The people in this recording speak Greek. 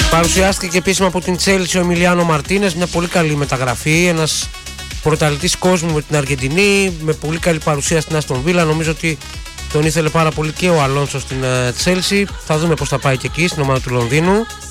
Παρουσιάστηκε και επίσημα από την Chelsea ο Εμιλιάνο Μαρτίνες, μια πολύ καλή μεταγραφή, ένας πρωταθλητής κόσμου με την Αργεντινή, με πολύ καλή παρουσία στην Αστον Βίλα. Νομίζω ότι τον ήθελε πάρα πολύ και ο Αλόνσο στην Chelsea. Θα δούμε πώς θα πάει και εκεί στην ομάδα του Λονδίνου.